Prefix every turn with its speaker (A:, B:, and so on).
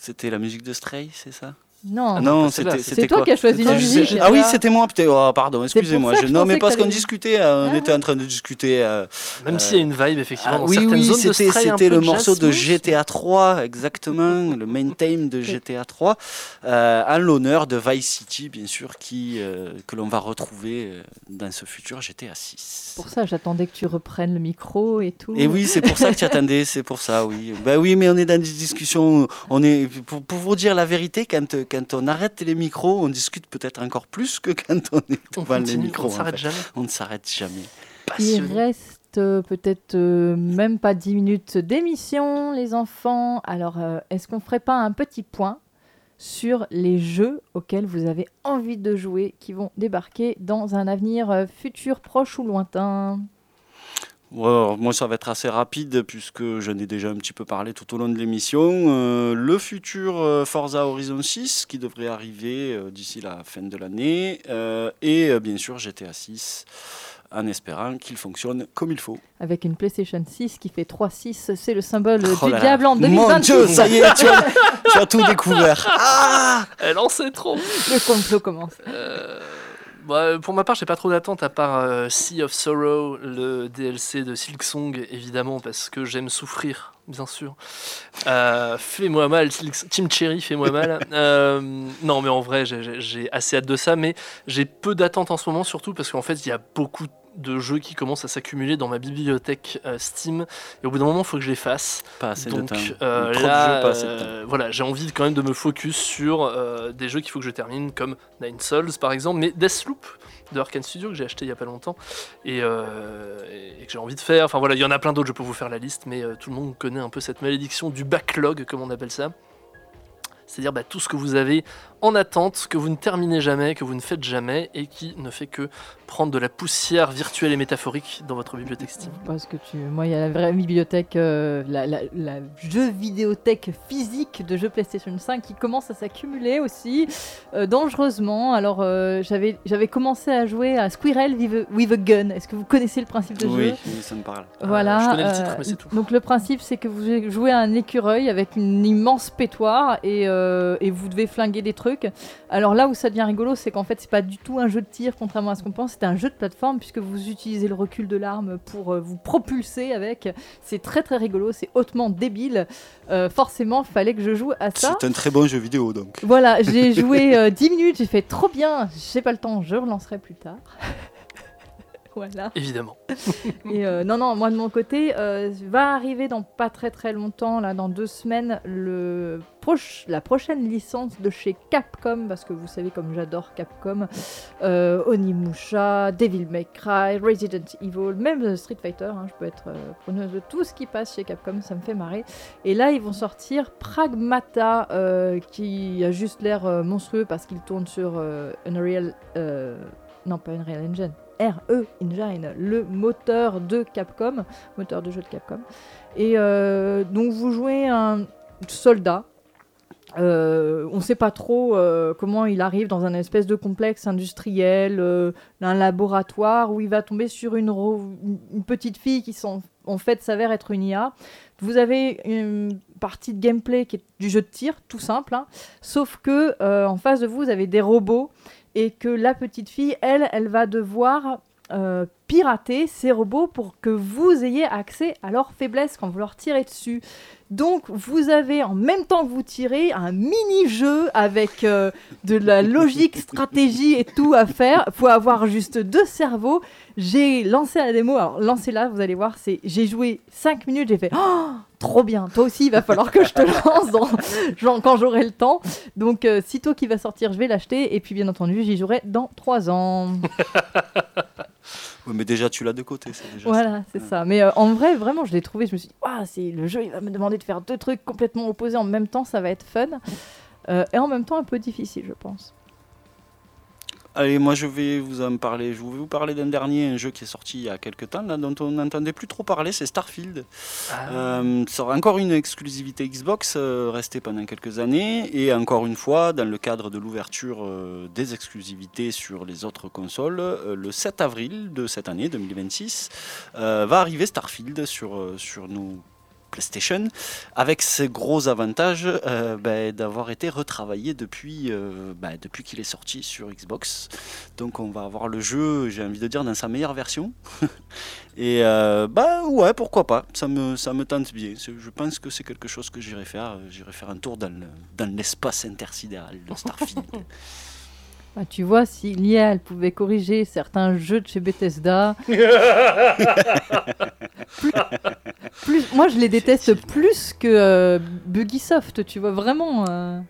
A: C'était la musique de Stray, c'est ça?
B: Non,
A: Non,
C: c'est là,
B: c'est toi
A: quoi?
B: qui as choisi la musique.
A: Ah oui, c'était moi, putain. Oh, pardon, excusez-moi.
B: pour ça que je
A: Non, mais
B: pensais
A: parce
B: que
A: qu'on
B: t'allais-
A: discutait, on était en train de discuter.
C: Même s'il y a une vibe, effectivement, dans
A: oui,
C: certaines
A: oui,
C: zones de Stray, un
A: c'était
C: peu
A: le
C: jazz
A: morceau de
C: smooth.
A: GTA 3, exactement, le main theme de GTA 3, en l'honneur de Vice City, bien sûr, que l'on va retrouver dans ce futur GTA 6.
B: Pour ça, j'attendais que tu reprennes le micro et tout.
A: Et oui, c'est pour ça que tu attendais, c'est pour ça, oui. Ben oui, mais on est dans des discussions, pour vous dire la vérité, quand on arrête les micros, on discute peut-être encore plus que quand on est
C: On
A: devant les
C: continue,
A: micros.
C: on ne s'arrête
A: en fait.
C: jamais.
A: On ne s'arrête jamais.
B: Il
C: Passionné.
B: reste peut-être même pas 10 minutes d'émission, les enfants. Alors, est-ce qu'on ferait pas un petit point sur les jeux auxquels vous avez envie de jouer, qui vont débarquer dans un avenir futur, proche ou lointain?
A: Ouais, alors moi, ça va être assez rapide puisque j'en ai déjà un petit peu parlé tout au long de l'émission. Le futur Forza Horizon 6 qui devrait arriver d'ici la fin de l'année et bien sûr GTA 6 en espérant qu'il fonctionne comme il faut.
B: Avec une PlayStation 6 qui fait 3.6, c'est le symbole
A: Oh
B: du
A: là là.
B: diable en
A: Mon
B: 2026.
A: Dieu, ça y est, tu as tout découvert. Ah,
C: Elle en sait trop.
B: Le complot commence.
C: Pour ma part, j'ai pas trop d'attente à part Sea of Sorrow, le DLC de Silksong, évidemment, parce que j'aime souffrir, bien sûr. Fais-moi mal, Team Cherry, fais-moi mal. Non, mais en vrai, j'ai assez hâte de ça, mais j'ai peu d'attente en ce moment, surtout parce qu'en fait, il y a beaucoup de jeux qui commencent à s'accumuler dans ma bibliothèque Steam, et au bout d'un moment, il faut que je les fasse.
A: pas assez
C: Donc
A: de temps.
C: là,
A: Trop de jeux, pas assez de temps.
C: voilà, j'ai envie quand même de me focus sur des jeux qu'il faut que je termine, comme Nine Souls par exemple, mais Deathloop de Arkane Studio que j'ai acheté il y a pas longtemps et que j'ai envie de faire. Enfin voilà, il y en a plein d'autres, je peux vous faire la liste, mais tout le monde connaît un peu cette malédiction du backlog, comme on appelle ça. C'est-à-dire tout ce que vous avez en attente, que vous ne terminez jamais, que vous ne faites jamais, et qui ne fait que prendre de la poussière virtuelle et métaphorique dans votre bibliothèque Steam.
B: Parce que moi, il y a la vraie bibliothèque, la jeu vidéothèque physique de jeux PlayStation 5 qui commence à s'accumuler aussi, dangereusement. Alors, j'avais commencé à jouer à Squirrel with a Gun. Est-ce que vous connaissez le principe de
A: Oui,
B: jeu?
A: oui, ça me parle.
B: Voilà.
C: Je connais le titre, mais c'est tout.
B: Donc le principe, c'est que vous jouez à un écureuil avec une immense pétoire et vous devez flinguer des trucs. Alors là où ça devient rigolo, c'est qu'en fait, c'est pas du tout un jeu de tir, contrairement à ce qu'on pense. C'est un jeu de plateforme puisque vous utilisez le recul de l'arme pour vous propulser avec. C'est très très rigolo, c'est hautement débile. Forcément, fallait que je joue à ça.
A: C'est un très bon jeu vidéo donc.
B: Voilà, j'ai joué 10 minutes, j'ai fait trop bien. J'ai pas le temps, je relancerai plus tard. Voilà.
C: Évidemment.
B: Et non, moi de mon côté, va arriver dans pas très très longtemps, là, dans 2 semaines, la prochaine licence de chez Capcom, parce que vous savez comme j'adore Capcom, Onimusha, Devil May Cry, Resident Evil, même Street Fighter, hein, je peux être preneuse de tout ce qui passe chez Capcom, ça me fait marrer. Et là, ils vont sortir Pragmata, qui a juste l'air monstrueux parce qu'il tourne sur Unreal... non, pas Unreal Engine. RE Engine, le moteur de Capcom, moteur de jeu de Capcom. Et donc vous jouez un soldat. On ne sait pas trop comment il arrive dans un espèce de complexe industriel, un laboratoire où il va tomber sur une petite fille qui en fait s'avère être une IA. Vous avez une partie de gameplay qui est du jeu de tir, tout simple, hein, sauf que en face de vous, vous avez des robots et que la petite fille, elle va devoir pirater ces robots pour que vous ayez accès à leurs faiblesses quand vous leur tirez dessus. Donc, vous avez, en même temps que vous tirez, un mini-jeu avec de la logique, stratégie et tout à faire. Il faut avoir juste 2 cerveaux. J'ai lancé la démo. Alors, lancez-la, vous allez voir. J'ai joué 5 minutes, j'ai fait « Oh, trop bien, toi aussi, il va falloir que je te lance quand j'aurai le temps. » Donc, sitôt qu'il va sortir, je vais l'acheter. Et puis, bien entendu, j'y jouerai dans 3 ans.
A: Oui, mais déjà, tu l'as de côté. C'est déjà
B: Voilà, c'est ça. Mais en vrai, vraiment, je l'ai trouvé. Je me suis dit, c'est le jeu, il va me demander de faire 2 trucs complètement opposés en même temps, ça va être fun. Et en même temps, un peu difficile, je pense.
A: Allez, moi je vais vous en parler. Je vais vous parler d'un dernier, un jeu qui est sorti il y a quelques temps, là, dont on n'entendait plus trop parler, c'est Starfield. C'est encore une exclusivité Xbox restée pendant quelques années, et encore une fois, dans le cadre de l'ouverture des exclusivités sur les autres consoles, le 7 avril de cette année 2026, va arriver Starfield sur nos PlayStation, avec ce gros avantage d'avoir été retravaillé depuis qu'il est sorti sur Xbox. Donc on va avoir le jeu, j'ai envie de dire, dans sa meilleure version. Et ouais, pourquoi pas, ça me tente bien. Je pense que c'est quelque chose que j'irai faire un tour dans l'espace intersidéral de Starfield.
B: Bah, tu vois, si l'IA elle pouvait corriger certains jeux de chez Bethesda, moi je les déteste plus que Buggysoft, tu vois, vraiment.